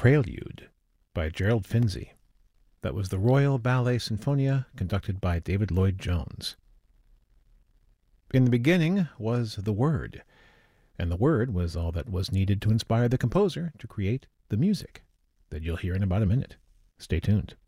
Prelude by Gerald Finzi. That was the Royal Ballet Sinfonia, conducted by David Lloyd Jones. In the beginning was the Word, and the Word was all that was needed to inspire the composer to create the music that you'll hear in about a minute. Stay tuned.